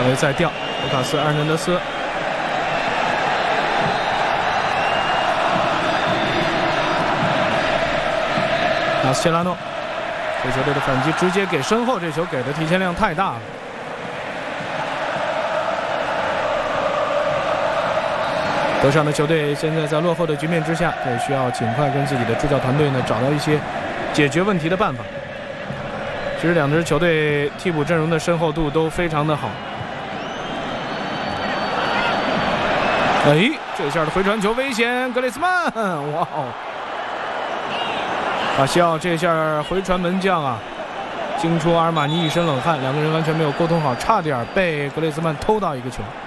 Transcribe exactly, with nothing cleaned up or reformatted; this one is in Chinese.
稍微再掉，卢卡斯·埃尔南德斯。马斯切拉诺，这球队的反击直接给身后，这球给的提前量太大了。德尚的球队现在在落后的局面之下，也需要尽快跟自己的助教团队呢找到一些解决问题的办法。其实两支球队替补阵容的深厚度都非常的好。哎，这下的回传球危险，格雷兹曼，哇哦！卡西奥这下回传门将啊，惊出阿尔马尼一身冷汗，两个人完全没有沟通好，差点被格雷兹曼偷到一个球。